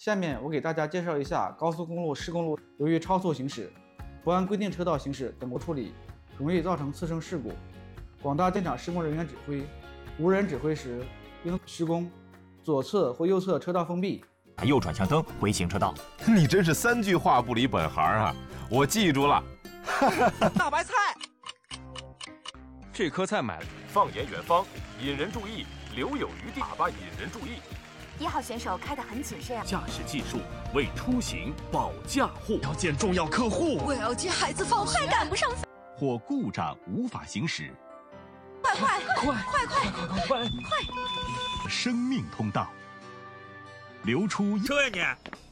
下面我给大家介绍一下高速公路、市公路由于超速行驶、不按规定车道行驶等不处理，容易造成次生事故。广大现场施工人员指挥，无人指挥时应施工左侧或右侧车道封闭， 右转向灯回行车道。 你真是3句话不离本行啊！我记住了。 大白菜， 这颗菜买了。 放眼远方，引人注意，留有余地。喇叭引人注意。 1号选手开得很谨慎啊！ 驾驶技术为出行保驾护， 要见重要客户， 我要接孩子放学，还赶不上。 或故障无法行驶， 快！ 生命通道，留出车呀你！